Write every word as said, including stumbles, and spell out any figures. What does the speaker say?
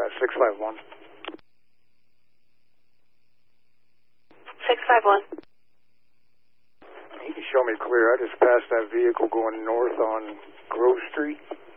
six five one. six five one. He can show me clear. I just passed that vehicle going north on Grove Street.